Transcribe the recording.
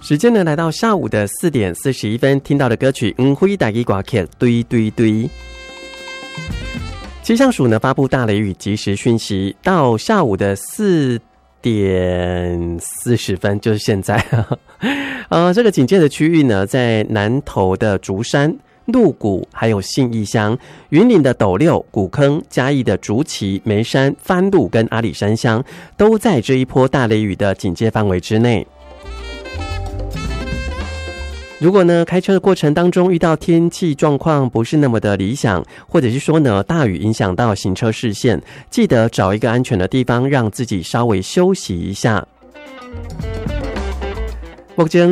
时间呢来到下午的4点41分，听到的歌曲灰大吉歌曲堆堆堆。气象署呢发布大雷雨即时讯息，到下午的4点40分，就是现在这个警戒的区域呢，在南投的竹山、鹿谷，还有信义乡、云林的斗六、古坑、嘉义的竹崎、梅山、番路跟阿里山乡，都在这一波大雷雨的警戒范围之内。如果呢开车的过程当中遇到天气状况不是那么的理想，或者是说呢大雨影响到行车视线，记得找一个安全的地方让自己稍微休息一下。目前